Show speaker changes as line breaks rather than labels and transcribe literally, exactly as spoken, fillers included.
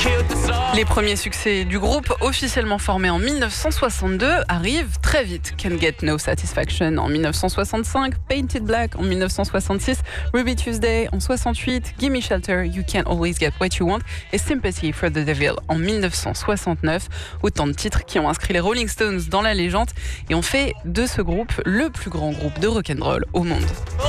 Les premiers succès du groupe, officiellement formé en dix-neuf cent soixante-deux, arrivent très vite. Can't Get No Satisfaction en dix-neuf cent soixante-cinq, Painted Black en dix-neuf cent soixante-six, Ruby Tuesday en soixante-huit, Gimme Shelter, You Can't Always Get What You Want et Sympathy for the Devil en dix-neuf cent soixante-neuf. Autant de titres qui ont inscrit les Rolling Stones dans la légende et ont fait de ce groupe le plus grand groupe de rock'n'roll au monde.